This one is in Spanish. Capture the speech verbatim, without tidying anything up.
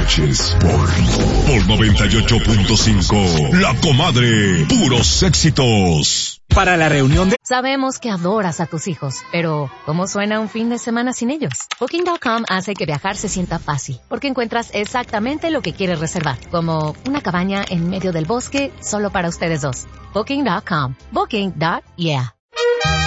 noches por, por noventa y ocho punto cinco. La Comadre, puros éxitos. Para la reunión de... Sabemos que adoras a tus hijos, pero ¿cómo suena un fin de semana sin ellos? Booking punto com hace que viajar se sienta fácil, porque encuentras exactamente lo que quieres reservar, como una cabaña en medio del bosque solo para ustedes dos. Booking punto com. Booking. Yeah.